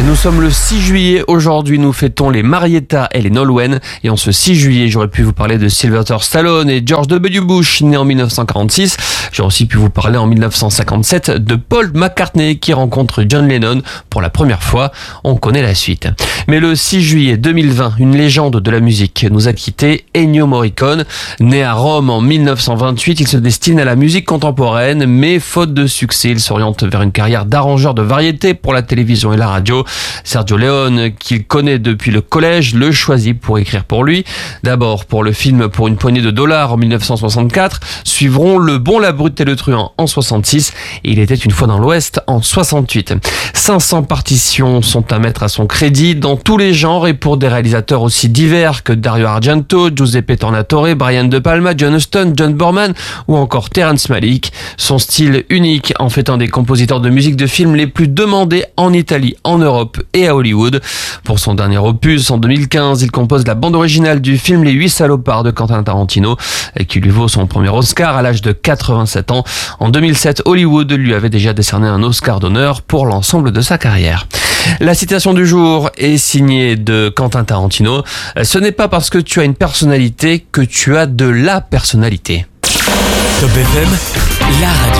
Et nous sommes le 6 juillet. Aujourd'hui, nous fêtons les Marietta et les Nolwenn. Et en ce 6 juillet, j'aurais pu vous parler de Sylvester Stallone et George W. Bush, né en 1946. J'aurais aussi pu vous parler en 1957 de Paul McCartney qui rencontre John Lennon pour la première fois. On connaît la suite. Mais le 6 juillet 2020, une légende de la musique nous a quitté, Ennio Morricone. Né à Rome en 1928, il se destine à la musique contemporaine, mais faute de succès, il s'oriente vers une carrière d'arrangeur de variété pour la télévision et la radio. Sergio Leone, qu'il connaît depuis le collège, le choisit pour écrire pour lui. D'abord pour le film Pour une poignée de dollars en 1964, suivront Le Bon, la Brute et le Truand en 66 et Il était une fois dans l'Ouest en 68. 500 partitions sont à mettre à son crédit dans tous les genres et pour des réalisateurs aussi divers que Dario Argento, Giuseppe Tornatore, Brian De Palma, John Huston, John Borman ou encore Terrence Malick. Son style unique en fait un des compositeurs de musique de film les plus demandés en Italie, en Europe et à Hollywood. Pour son dernier opus, en 2015, il compose la bande originale du film Les 8 salopards de Quentin Tarantino, qui lui vaut son premier Oscar à l'âge de 87 ans. En 2007, Hollywood lui avait déjà décerné un Oscar d'honneur pour l'ensemble de sa carrière. La citation du jour est signée de Quentin Tarantino. Ce n'est pas parce que tu as une personnalité que tu as de la personnalité. Top FM, la radio.